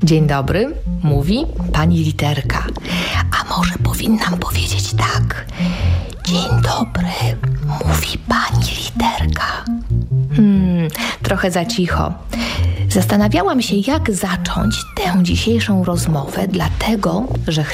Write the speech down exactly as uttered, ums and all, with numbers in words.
Dzień dobry, mówi pani Literka. A może powinnam powiedzieć tak. Dzień dobry, mówi pani Literka. Hmm, trochę za cicho. Zastanawiałam się, jak zacząć tę dzisiejszą rozmowę, dlatego, że